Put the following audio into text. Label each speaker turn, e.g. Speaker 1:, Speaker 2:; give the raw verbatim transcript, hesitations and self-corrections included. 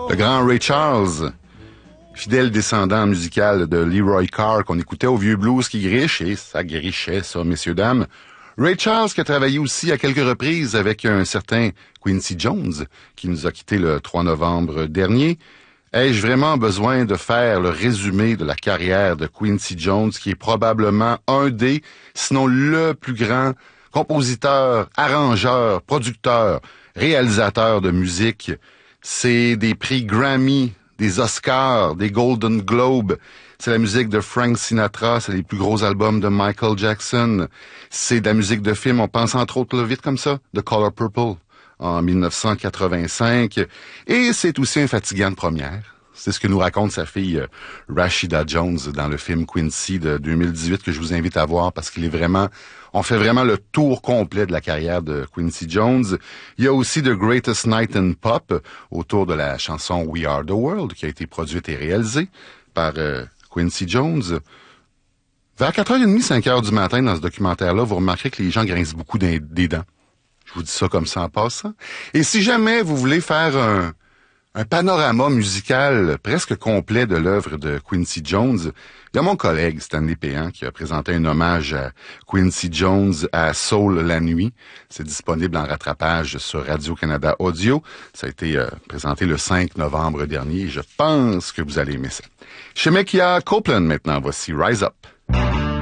Speaker 1: Le grand Ray Charles, fidèle descendant musical de Leroy Carr qu'on écoutait au vieux blues qui griche, et ça grichait ça, messieurs, dames. Ray Charles qui a travaillé aussi à quelques reprises avec un certain Quincy Jones, qui nous a quittés le trois novembre dernier. Ai-je vraiment besoin de faire le résumé de la carrière de Quincy Jones, qui est probablement un des, sinon le plus grand compositeur, arrangeur, producteur, réalisateur de musique. C'est des prix Grammy, des Oscars, des Golden Globes. C'est la musique de Frank Sinatra, c'est les plus gros albums de Michael Jackson. C'est de la musique de film, on pense entre autres, là, vite comme ça, The Color Purple en mille neuf cent quatre-vingt-cinq. Et c'est aussi un fatigant de première. C'est ce que nous raconte sa fille euh, Rashida Jones dans le film Quincy de deux mille dix-huit que je vous invite à voir parce qu'il est vraiment, on fait vraiment le tour complet de la carrière de Quincy Jones. Il y a aussi The Greatest Night in Pop autour de la chanson We Are the World qui a été produite et réalisée par euh, Quincy Jones. Vers quatre heures trente, cinq heures du matin dans ce documentaire-là, vous remarquerez que les gens grincent beaucoup des, des dents. Je vous dis ça comme ça en passant. Et si jamais vous voulez faire un Un panorama musical presque complet de l'œuvre de Quincy Jones. Il y a mon collègue Stanley Péan qui a présenté un hommage à Quincy Jones à Soul la nuit. C'est disponible en rattrapage sur Radio-Canada Audio. Ça a été euh, présenté le cinq novembre dernier et je pense que vous allez aimer ça. Chez Mekia Copeland maintenant, voici Rise Up.